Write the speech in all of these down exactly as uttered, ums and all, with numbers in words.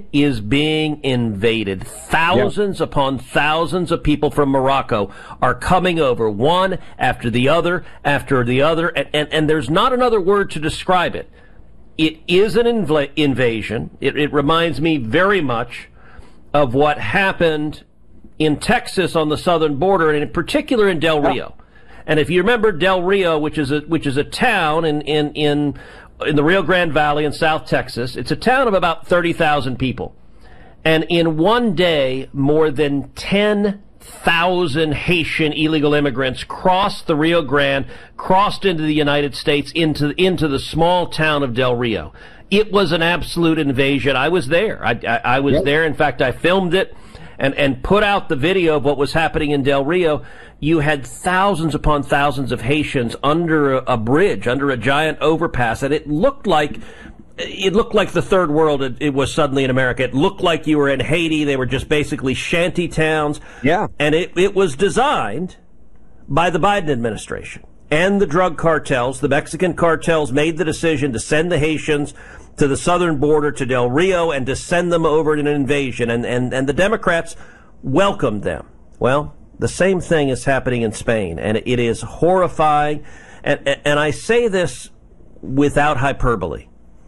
is being invaded. Thousands yep. upon thousands of people from Morocco are coming over, one after the other, after the other, and, and, and there's not another word to describe it. It is an inv- invasion. It, it reminds me very much of what happened in Texas on the southern border, and in particular in Del Rio. Yep. And if you remember Del Rio, which is a which is a town in in in in the Rio Grande Valley in South Texas, it's a town of about thirty thousand people. And in one day, more than ten thousand Haitian illegal immigrants crossed the Rio Grande, crossed into the United States, into, into the small town of Del Rio. It was an absolute invasion. I was there. I, I, I was yep. there. In fact, I filmed it and, and put out the video of what was happening in Del Rio. You had thousands upon thousands of Haitians under a, a bridge, under a giant overpass, and it looked like it looked like the third world. It, it was suddenly in America. It looked like you were in Haiti. They were just basically shanty towns. Yeah, and it it was designed by the Biden administration and the drug cartels. The Mexican cartels made the decision to send the Haitians to the southern border, to Del Rio, and to send them over in an invasion, and and and the Democrats welcomed them. Well, the same thing is happening in Spain, and it is horrifying. And, and I say this without hyperbole.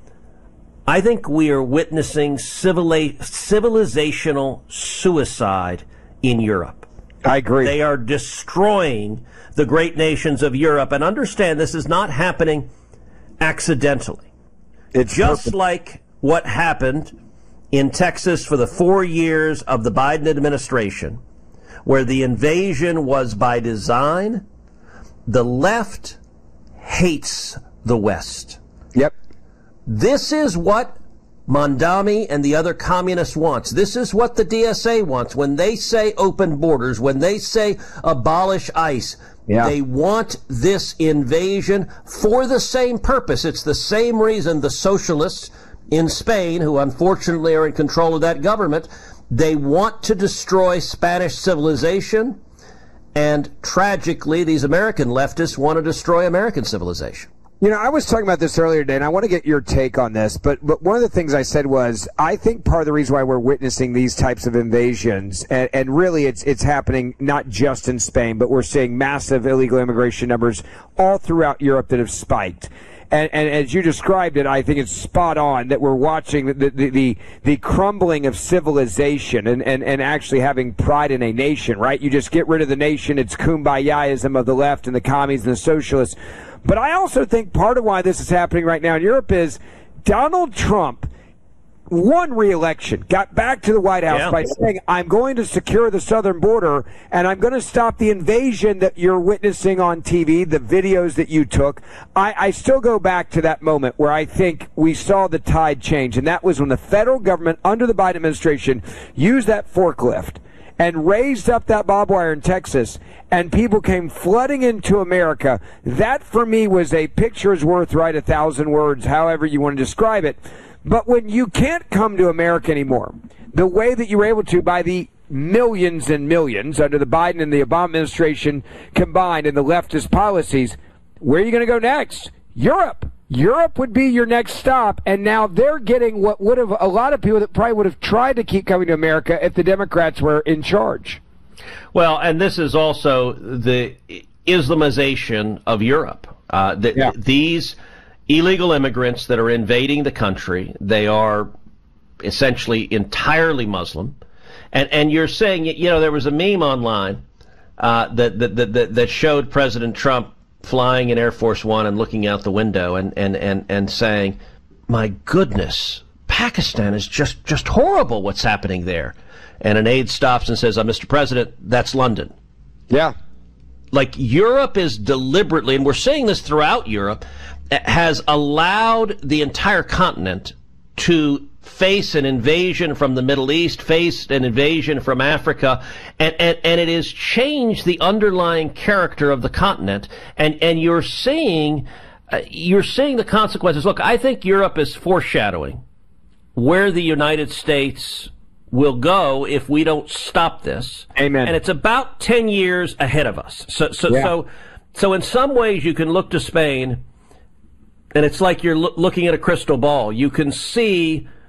I think we are witnessing civili- civilizational suicide in Europe. I agree. They are destroying the great nations of Europe. And understand, this is not happening accidentally. It's just perfect. Like what happened in Texas for the four years of the Biden administration, where the invasion was by design. The left hates the West. Yep. This is what Mondami and the other communists wants. This is what the D S A wants. When they say open borders, when they say abolish ICE, yeah. they want this invasion for the same purpose. It's the same reason the socialists in Spain, who unfortunately are in control of that government, they want to destroy Spanish civilization, and tragically, these American leftists want to destroy American civilization. You know, I was talking about this earlier today, and I want to get your take on this, but but one of the things I said was, I think part of the reason why we're witnessing these types of invasions, and, and really it's it's happening not just in Spain, but we're seeing massive illegal immigration numbers all throughout Europe that have spiked. And, and as you described it, I think it's spot on that we're watching the the, the, the crumbling of civilization and, and, and actually having pride in a nation, right? You just get rid of the nation. It's kumbaya-ism of the left and the commies and the socialists. But I also think part of why this is happening right now in Europe is Donald Trump won re-election, got back to the White House yeah. by saying, I'm going to secure the southern border, and I'm going to stop the invasion that you're witnessing on T V, the videos that you took. I, I still go back to that moment where I think we saw the tide change, and that was when the federal government, under the Biden administration, used that forklift and raised up that barbed wire in Texas, and people came flooding into America. That, for me, was a picture's worth, right, a thousand words, however you want to describe it. But when you can't come to America anymore, the way that you were able to by the millions and millions under the Biden and the Obama administration combined and the leftist policies, where are you going to go next? Europe. Europe would be your next stop, and now they're getting what would have a lot of people that probably would have tried to keep coming to America if the Democrats were in charge. Well, and this is also the Islamization of Europe. Uh, the, yeah. These illegal immigrants that are invading the country, they are essentially entirely Muslim. And and you're saying, you know, there was a meme online uh, that, that, that, that showed President Trump flying in Air Force One and looking out the window and, and, and, and saying, my goodness, Pakistan is just, just horrible what's happening there. And an aide stops and says, oh, Mister President, that's London. Yeah. Like, Europe is deliberately, and we're seeing this throughout Europe, has allowed the entire continent to face an invasion from the Middle East, face an invasion from Africa, and, and, and it has changed the underlying character of the continent. And, and you're seeing, uh, you're seeing the consequences. Look, I think Europe is foreshadowing where the United States will go if we don't stop this. Amen. And it's about ten years ahead of us. So, so, yeah. so, so in some ways you can look to Spain, and it's like you're lo- looking at a crystal ball. You can see